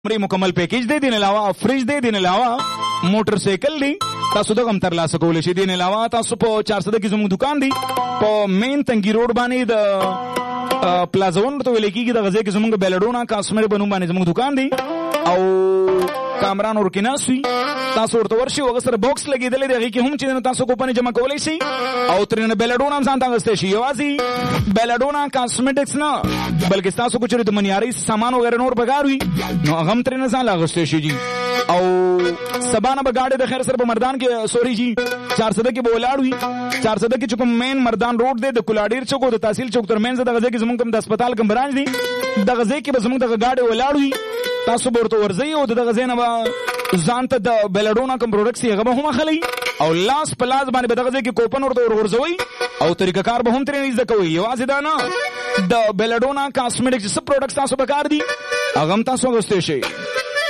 مکمل پیکیج دی دین علاوه فریج دی دین علاوه موټر سایکل دی تاسو دغه تر لاسه کولای شئ. دین علاوه تاسو په 400 کې زموږ دکان دی په مین تنګي روډ باندې د پلازون ته ویل کېږي د غزې کې زموږ بیلډونا کاسمر بنو باندې زموږ دکان دی او کامران ورکیناسوي تاسو ورته ورشي وګ سره باکس لګیدل دی هغه کې هم چې تاسو کوپن جمع کولای شئ او ترنه بیلډونا هم ځان تاسو شي یوازې بیلډونا کاسمیټکس نه بلکې تاسو کو چیرې د منیاري سامان وغیرہ نور بګاروي نو هغه هم ترنه ځان لاغسته شي جی او سبانه بغاړه د خیر سره په مردان کې سوري جی 400 کې بولاړوي 400 کې کوم مین مردان روډ دی د کولاډیر چوک او د تحصیل چوک ترمنځ د غزې کې زمونږ کوم د هسپتال کوم برانچ دی د غزې کې به زمونږ د غاډي ولاړوي تاسو ورته ورځي او د غزې نه ځان ته د بیلډونا کوم پروډکټس یې هغه هم اخلي او لاس پلاس باندې د غزې کې کوپن ورته ورځوي او طریقه کار به هم ترې زده کوي. یوازې دا نه د بیلډونا کاسمیټکس څه پروډکټس تاسو بکار دي هغه هم تاسو غوښتئ شي.